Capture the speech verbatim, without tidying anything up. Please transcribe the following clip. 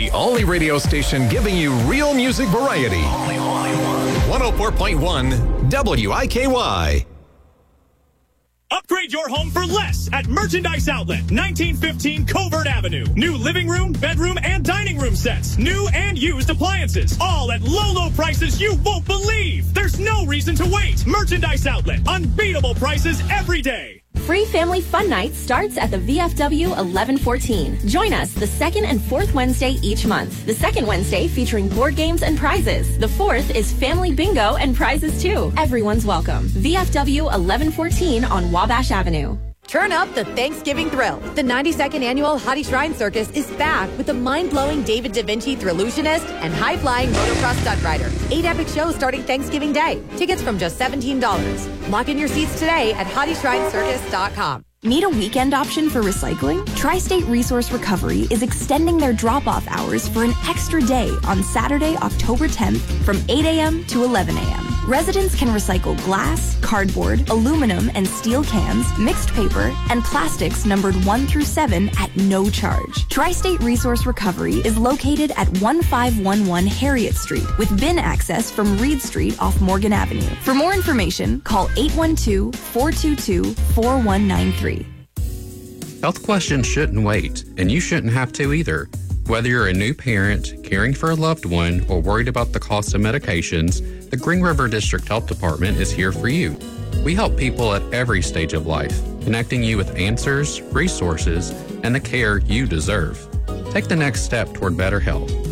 the only radio station giving you real music variety. Only, only one. one oh four point one W I K Y. Upgrade your home for less at Merchandise Outlet, nineteen fifteen Covert Avenue. New living room, bedroom, and dining room sets. New and used appliances. All at low, low prices you won't believe. There's no reason to wait. Merchandise Outlet. Unbeatable prices every day. Free Family Fun Night starts at the V F W eleven fourteen. Join us the second and fourth Wednesday each month. The second Wednesday featuring board games and prizes. The fourth is Family Bingo and prizes too. Everyone's welcome. V F W eleven fourteen on Wabash Avenue. Turn up the Thanksgiving thrill. The ninety-second annual Hottie Shrine Circus is back with the mind-blowing David Da Vinci Thrillutionist and high-flying motocross stunt rider. Eight epic shows starting Thanksgiving Day. Tickets from just seventeen dollars. Lock in your seats today at hottie shrine circus dot com. Need a weekend option for recycling? Tri-State Resource Recovery is extending their drop-off hours for an extra day on Saturday, October tenth from eight a.m. to eleven a.m. Residents can recycle glass, cardboard, aluminum, and steel cans, mixed paper, and plastics numbered one through seven at no charge. Tri-State Resource Recovery is located at one five one one Harriet Street with bin access from Reed Street off Morgan Avenue. For more information, call eight one two, four two two, four one nine three. Health questions shouldn't wait, and you shouldn't have to either. Whether you're a new parent, caring for a loved one, or worried about the cost of medications, the Green River District Health Department is here for you. We help people at every stage of life, connecting you with answers, resources, and the care you deserve. Take the next step toward better health.